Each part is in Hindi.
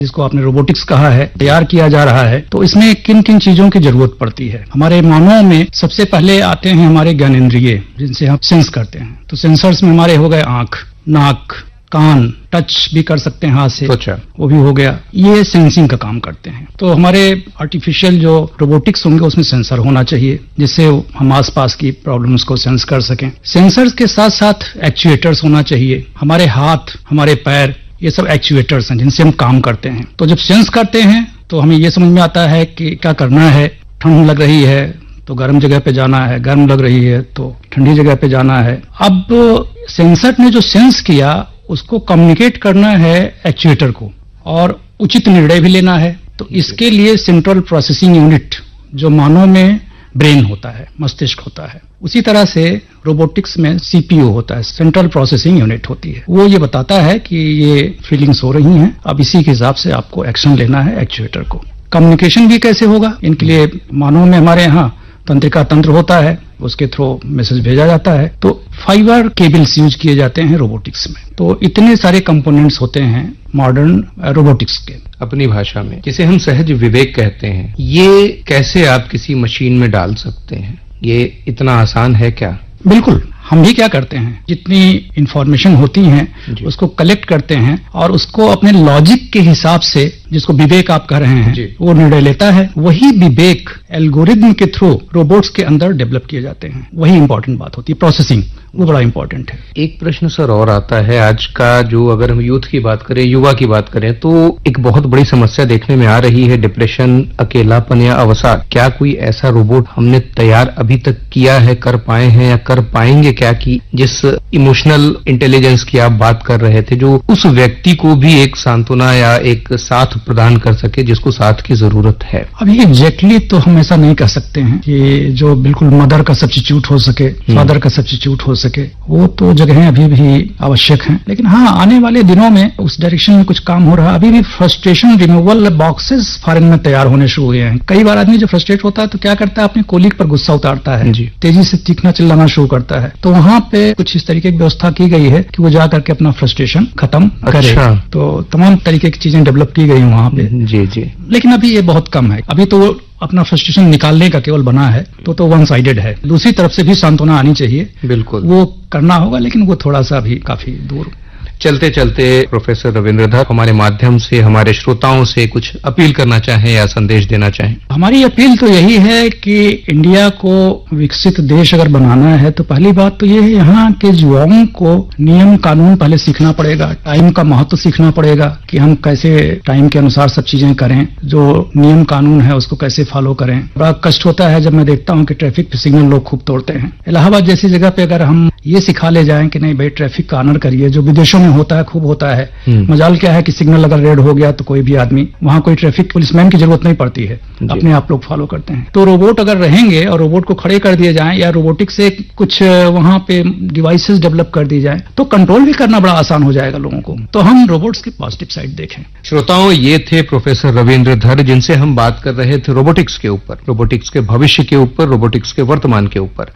जिसको आपने रोबोटिक्स कहा है, तैयार किया जा रहा है, तो इसमें किन किन चीजों की जरूरत पड़ती है। हमारे मानव में सबसे पहले आते हैं हमारे ज्ञानेंद्रिय, जिनसे हम सेंस करते हैं। तो सेंसर्स में हमारे हो गए आंख, नाक, कान, टच भी कर सकते हैं हाथ से, अच्छा, वो भी हो गया। ये सेंसिंग का काम करते हैं। तो हमारे आर्टिफिशियल जो रोबोटिक्स होंगे उसमें सेंसर होना चाहिए, जिससे हम आसपास की प्रॉब्लम्स को सेंस कर सकें। सेंसर्स के साथ साथ एक्चुएटर्स होना चाहिए। हमारे हाथ, हमारे पैर, ये सब एक्चुएटर्स हैं जिनसे हम काम करते हैं। तो जब सेंस करते हैं तो हमें ये समझ में आता है कि क्या करना है। ठंड लग रही है तो गर्म जगह पे जाना है, गर्म लग रही है तो ठंडी जगह पे जाना है। अब सेंसर ने जो सेंस किया उसको कम्युनिकेट करना है एक्चुएटर को, और उचित निर्णय भी लेना है। तो इसके लिए सेंट्रल प्रोसेसिंग यूनिट, जो मानव में ब्रेन होता है, मस्तिष्क होता है, उसी तरह से रोबोटिक्स में सीपीयू होता है, सेंट्रल प्रोसेसिंग यूनिट होती है। वो ये बताता है कि ये फीलिंग्स हो रही हैं, अब इसी के हिसाब से आपको एक्शन लेना है एक्चुएटर को। कम्युनिकेशन भी कैसे होगा, इनके लिए मानव में हमारे यहाँ तंत्रिका तंत्र होता है, उसके थ्रू मैसेज भेजा जाता है। तो फाइबर केबल्स यूज किए जाते हैं रोबोटिक्स में। तो इतने सारे कंपोनेंट्स होते हैं मॉडर्न रोबोटिक्स के। अपनी भाषा में जिसे हम सहज विवेक कहते हैं, ये कैसे आप किसी मशीन में डाल सकते हैं? ये इतना आसान है क्या? बिल्कुल। हम भी क्या करते हैं, जितनी इंफॉर्मेशन होती है उसको कलेक्ट करते हैं और उसको अपने लॉजिक के हिसाब से, जिसको विवेक आप कह रहे हैं, वो निर्णय लेता है। वही विवेक एल्गोरिदम के थ्रू रोबोट्स के अंदर डेवलप किए जाते हैं। वही इंपॉर्टेंट बात होती है, प्रोसेसिंग, वो बड़ा इंपॉर्टेंट है। एक प्रश्न सर और आता है, आज का जो, अगर हम यूथ की बात करें, युवा की बात करें, तो एक बहुत बड़ी समस्या देखने में आ रही है, डिप्रेशन, अकेलापन या अवसाद। क्या कोई ऐसा रोबोट हमने तैयार अभी तक किया है, कर पाए हैं या कर पाएंगे क्या, कि जिस इमोशनल इंटेलिजेंस की आप बात कर रहे थे, जो उस व्यक्ति को भी एक सांत्वना या एक साथ प्रदान कर सके जिसको साथ की जरूरत है? अभी एग्जैक्टली तो हम ऐसा नहीं कह सकते हैं कि जो बिल्कुल मदर का सब्स्टिट्यूट हो सके, फादर का सब्स्टिट्यूट हो सके। वो तो जगहें अभी भी आवश्यक हैं, लेकिन हाँ, आने वाले दिनों में उस डायरेक्शन में कुछ काम हो रहा है। अभी भी फ्रस्ट्रेशन रिमूवल बॉक्सेस फॉरेन में तैयार होने शुरू हुए हैं। कई बार आदमी जो फ्रस्ट्रेट होता है तो क्या करता है, अपने कोलीग पर गुस्सा उतारता है, तेजी से चीखना चिल्लाना शुरू करता है। तो वहां पे कुछ इस तरीके की व्यवस्था की गई है कि वो जा करके अपना फ्रस्ट्रेशन खत्म करे। तो तमाम तरीके की चीजें डेवलप की गई वहां पे। जी। लेकिन अभी ये बहुत कम है। अभी तो अपना फ्रस्ट्रेशन निकालने का केवल बना है, तो वन साइडेड है। दूसरी तरफ से भी सांत्वना आनी चाहिए, बिल्कुल वो करना होगा, लेकिन वो थोड़ा सा भी काफी दूर। चलते चलते प्रोफेसर रविंद्रधर, हमारे माध्यम से हमारे श्रोताओं से कुछ अपील करना चाहें या संदेश देना चाहें? हमारी अपील तो यही है कि इंडिया को विकसित देश अगर बनाना है तो पहली बात तो ये है, यहाँ के युवाओं को नियम कानून पहले सीखना पड़ेगा, टाइम का महत्व सीखना पड़ेगा कि हम कैसे टाइम के अनुसार सब चीजें करें, जो नियम कानून है उसको कैसे फॉलो करें। बड़ा कष्ट होता है जब मैं देखता हूँ कि ट्रैफिक सिग्नल लोग खूब तोड़ते हैं। इलाहाबाद जैसी जगह पे अगर हम ये सिखा ले जाएं कि नहीं भाई ट्रैफिक का ऑनर करिए, जो विदेशों में होता है, खूब होता है। मजाल क्या है कि सिग्नल अगर रेड हो गया तो कोई भी आदमी, वहां कोई ट्रैफिक पुलिसमैन की जरूरत नहीं पड़ती है, अपने आप लोग फॉलो करते हैं। तो रोबोट अगर रहेंगे और रोबोट को खड़े कर दिए जाएं या रोबोटिक से कुछ वहां पे डिवाइसेस डेवलप कर दी जाए तो कंट्रोल भी करना बड़ा आसान हो जाएगा लोगों को। तो हम रोबोट्स की पॉजिटिव साइड देखें। श्रोताओं, ये थे प्रोफेसर रविंद्रधर, जिनसे हम बात कर रहे थे रोबोटिक्स के ऊपर, रोबोटिक्स के भविष्य के ऊपर, रोबोटिक्स के वर्तमान के ऊपर।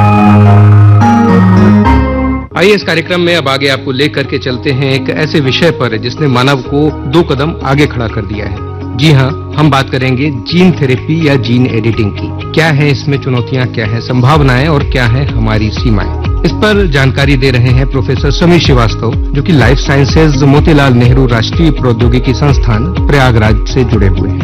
आइए इस कार्यक्रम में अब आगे आपको लेकर के चलते हैं एक ऐसे विषय पर जिसने मानव को 2 कदम आगे खड़ा कर दिया है। जी हाँ, हम बात करेंगे जीन थेरेपी या जीन एडिटिंग की। क्या है इसमें चुनौतियां, क्या है संभावनाएं और क्या है हमारी सीमाएं? इस पर जानकारी दे रहे हैं प्रोफेसर समीर श्रीवास्तव, जो कि लाइफ साइंसेज मोतीलाल नेहरू राष्ट्रीय प्रौद्योगिकी संस्थान प्रयागराज से जुड़े हुए हैं।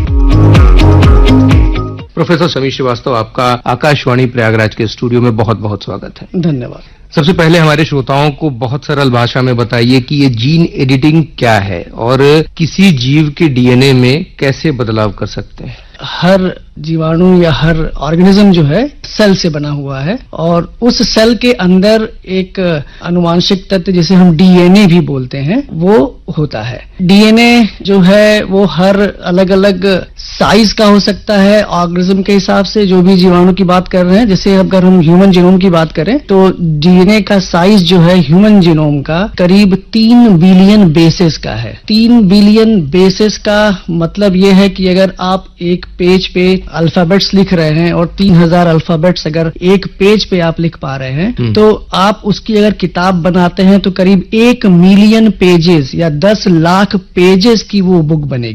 प्रोफेसर समीर श्रीवास्तव, आपका आकाशवाणी प्रयागराज के स्टूडियो में बहुत बहुत स्वागत है। धन्यवाद। सबसे पहले हमारे श्रोताओं को बहुत सरल भाषा में बताइए कि ये जीन एडिटिंग क्या है और किसी जीव के डीएनए में कैसे बदलाव कर सकते हैं? हर जीवाणु या हर ऑर्गेनिज्म जो है सेल से बना हुआ है, और उस सेल के अंदर एक अनुवांशिक तत्व जिसे हम डीएनए भी बोलते हैं वो होता है। डीएनए जो है वो हर अलग अलग साइज का हो सकता है ऑर्गेनिज्म के हिसाब से। जो भी जीवाणु की बात कर रहे हैं, जैसे अगर हम ह्यूमन जीनोम की बात करें तो डीएनए का साइज जो है ह्यूमन जीनोम का करीब 3 बिलियन बेसेस का है। 3 बिलियन बेसेस का मतलब ये है कि अगर आप एक पेज पे अल्फाबेट्स लिख रहे हैं और 3000 अल्फाबेट्स अगर एक पेज पे आप लिख पा रहे हैं, तो आप उसकी अगर किताब बनाते हैं तो करीब 1 मिलियन पेजेस या 10 लाख पेजेस की वो बुक बनेगी।